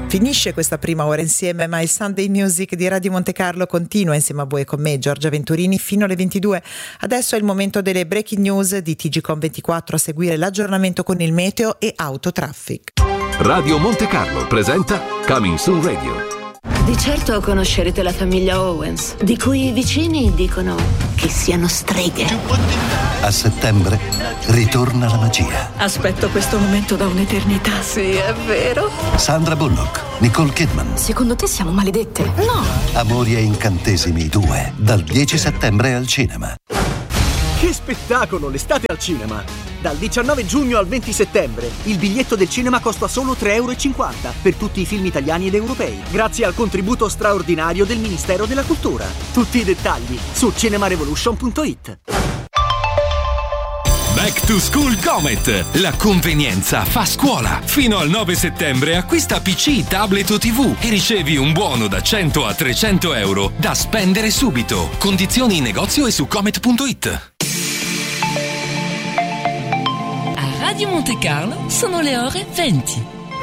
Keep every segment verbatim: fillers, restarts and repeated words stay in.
Finisce questa prima ora insieme, ma il Sunday Music di Radio Monte Carlo continua insieme a voi e con me, Giorgia Venturini, fino alle ventidue. Adesso è il momento delle breaking news di T G Com ventiquattro, a seguire l'aggiornamento con il meteo e autotraffic. Radio Monte Carlo presenta Coming Soon Radio. Di certo conoscerete la famiglia Owens, di cui i vicini dicono che siano streghe. A settembre ritorna la magia. Aspetto questo momento da un'eternità. Sì, è vero. Sandra Bullock, Nicole Kidman. Secondo te siamo maledette? No. Amori e incantesimi due, dal dieci settembre al cinema. Che spettacolo, l'estate al cinema! Dal diciannove giugno al venti settembre il biglietto del cinema costa solo tre euro e cinquanta per tutti i film italiani ed europei, grazie al contributo straordinario del Ministero della Cultura. Tutti i dettagli su cinemarevolution punto it. Back to School Comet! La convenienza fa scuola! Fino al nove settembre acquista P C, tablet o tivù e ricevi un buono da cento a trecento euro da spendere subito. Condizioni in negozio e su comet punto it. A Radio Monte Carlo sono le ore venti.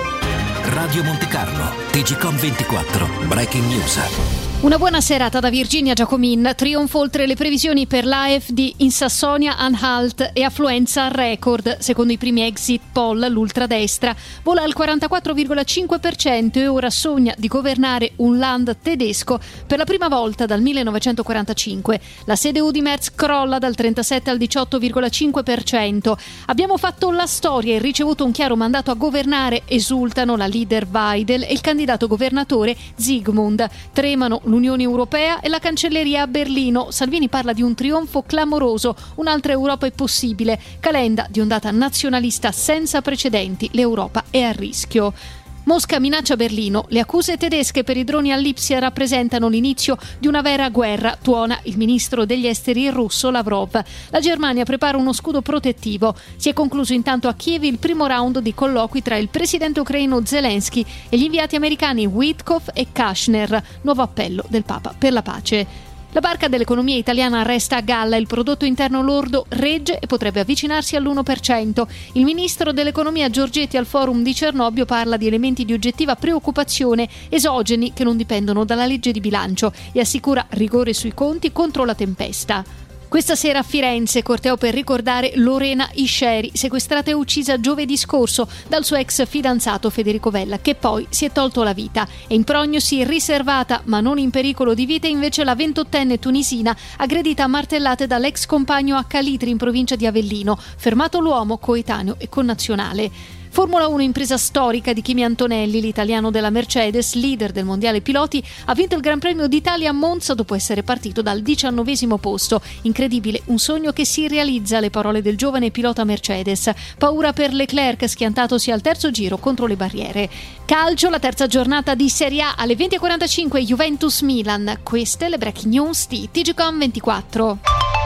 Radio Monte Carlo, T G Com ventiquattro, Breaking News. Una buona serata da Virginia Giacomin. Trionfo oltre le previsioni per l'A F D in Sassonia-Anhalt e affluenza record. Secondo i primi exit poll, l'ultradestra vola al quarantaquattro virgola cinque per cento e ora sogna di governare un land tedesco per la prima volta dal millenovecentoquarantacinque. La C D U di Merz crolla dal trentasette al diciotto virgola cinque per cento. Abbiamo fatto la storia e ricevuto un chiaro mandato a governare, esultano la leader Weidel e il candidato governatore Zygmunt. Tremano l'Unione Europea e la cancelleria a Berlino. Salvini parla di un trionfo clamoroso, un'altra Europa è possibile. Calenda di ondata nazionalista senza precedenti, l'Europa è a rischio. Mosca minaccia Berlino. Le accuse tedesche per i droni a Lipsia rappresentano l'inizio di una vera guerra, tuona il ministro degli esteri russo Lavrov. La Germania prepara uno scudo protettivo. Si è concluso intanto a Kiev il primo round di colloqui tra il presidente ucraino Zelensky e gli inviati americani Witkoff e Kushner. Nuovo appello del Papa per la pace. La barca dell'economia italiana resta a galla, il prodotto interno lordo regge e potrebbe avvicinarsi all'uno per cento. Il ministro dell'economia Giorgetti al forum di Cernobbio parla di elementi di oggettiva preoccupazione esogeni che non dipendono dalla legge di bilancio e assicura rigore sui conti contro la tempesta. Questa sera a Firenze, corteo per ricordare Lorena Isceri, sequestrata e uccisa giovedì scorso dal suo ex fidanzato Federico Vella, che poi si è tolto la vita. E in prognosi riservata, ma non in pericolo di vita, invece la ventottenne tunisina aggredita a martellate dall'ex compagno a Calitri in provincia di Avellino, fermato l'uomo coetaneo e connazionale. Formula uno, impresa storica di Kimi Antonelli, l'italiano della Mercedes, leader del mondiale piloti, ha vinto il Gran Premio d'Italia a Monza dopo essere partito dal diciannovesimo posto. Incredibile, un sogno che si realizza, le parole del giovane pilota Mercedes. Paura per Leclerc, schiantatosi al terzo giro contro le barriere. Calcio, la terza giornata di Serie A alle venti e quarantacinque, Juventus-Milan. Queste le breaking news di T G Com ventiquattro.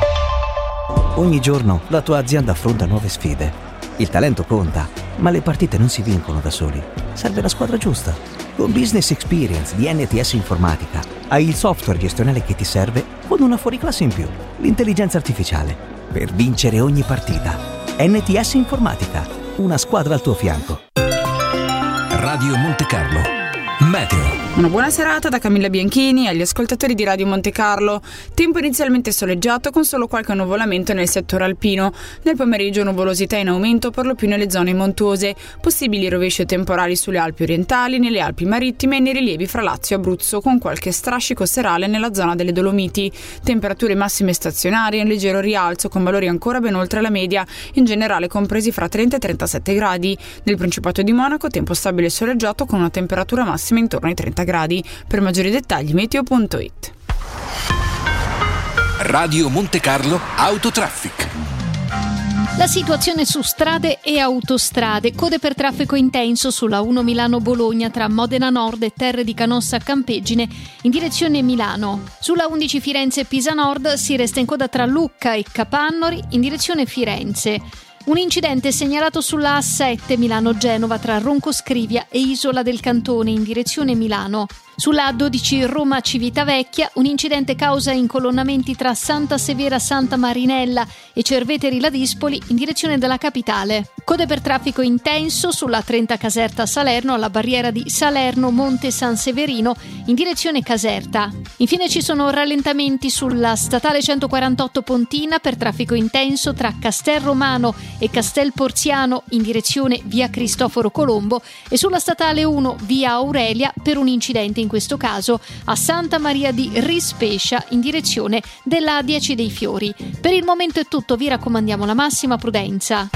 Ogni giorno la tua azienda affronta nuove sfide. Il talento conta, ma le partite non si vincono da soli. Serve la squadra giusta. Con Business Experience di N T S Informatica hai il software gestionale che ti serve con una fuoriclasse in più, l'intelligenza artificiale, per vincere ogni partita. N T S Informatica, una squadra al tuo fianco. Radio Monte Carlo. Meteo. Una buona serata da Camilla Bianchini agli ascoltatori di Radio Monte Carlo. Tempo inizialmente soleggiato con solo qualche nuvolamento nel settore alpino. Nel pomeriggio nuvolosità in aumento per lo più nelle zone montuose. Possibili rovesci temporali sulle Alpi orientali, nelle Alpi marittime e nei rilievi fra Lazio e Abruzzo, con qualche strascico serale nella zona delle Dolomiti. Temperature massime stazionarie in leggero rialzo con valori ancora ben oltre la media, in generale compresi fra trenta e trentasette gradi. Nel Principato di Monaco tempo stabile e soleggiato con una temperatura massima intorno ai trenta gradi. Per maggiori dettagli meteo punto it. Radio Monte Carlo Autotraffic. La situazione su strade e autostrade. Code per traffico intenso sulla uno Milano-Bologna tra Modena Nord e Terre di Canossa Campeggine in direzione Milano. Sulla undici Firenze-Pisa Nord si resta in coda tra Lucca e Capannori in direzione Firenze. Un incidente segnalato sulla A sette Milano-Genova tra Ronco Scrivia e Isola del Cantone in direzione Milano. Sulla A dodici Roma Civitavecchia un incidente causa incolonnamenti tra Santa Severa Santa Marinella e Cerveteri Ladispoli in direzione della capitale. Code per traffico intenso sulla trenta Caserta Salerno alla barriera di Salerno Monte San Severino in direzione Caserta. Infine ci sono rallentamenti sulla statale centoquarantotto Pontina per traffico intenso tra Castel Romano e Castel Porziano in direzione via Cristoforo Colombo e sulla statale uno via Aurelia per un incidente in questo caso a Santa Maria di Rispescia in direzione della A dieci dei Fiori. Per il momento è tutto, vi raccomandiamo la massima prudenza.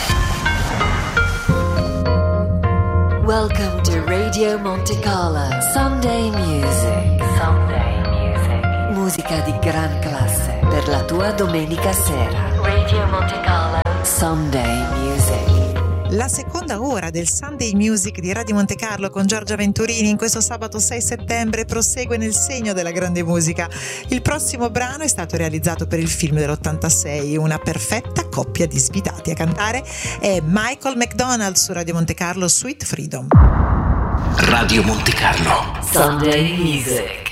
Welcome to Radio Monte Carlo Sunday Music. Sunday Music. Musica di gran classe per la tua domenica sera. Radio Monte Carlo Sunday Music. La seconda ora del Sunday Music di Radio Monte Carlo con Giorgia Venturini in questo sabato sei settembre prosegue nel segno della grande musica. Il prossimo brano è stato realizzato per il film dell'ottantasei, una perfetta coppia di svitati. A cantare è Michael McDonald su Radio Monte Carlo, Sweet Freedom. Radio Monte Carlo Sunday Music.